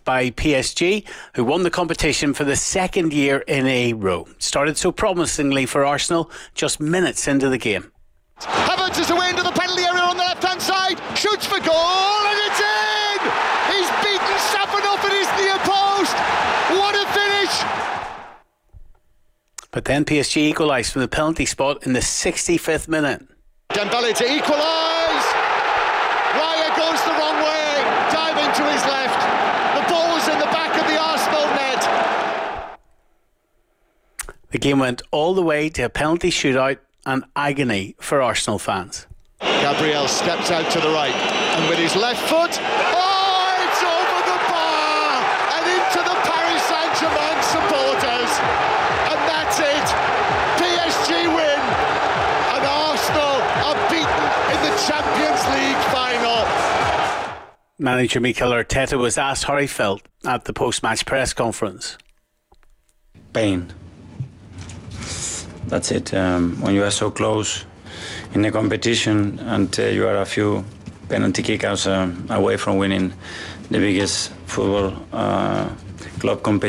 triumph by PSG, who won the competition for the second year in a row. Started so promisingly for Arsenal just minutes into the game. Havertz is away into the penalty area on the left-hand side, shoots for goal, and it's in! He's beaten Safanov at his near post. What a finish! But then PSG equalised from the penalty spot in the 65th minute. Dembele to equalise. Raya goes the wrong way, diving to his left. The ball was in the back of the Arsenal net. The game went all the way to a penalty shootout and agony for Arsenal fans. Gabriel steps out to the right, and with his left foot, it's over the bar and into the Paris Saint-Germain supporters. And that's it. PSG win, and Arsenal are beaten in the Champions League final. Manager Mikel Arteta was asked how he felt at the post-match press conference. Pain. That's it. When you are so close in a competition and you are a few penalty kickouts away from winning the biggest football club competition.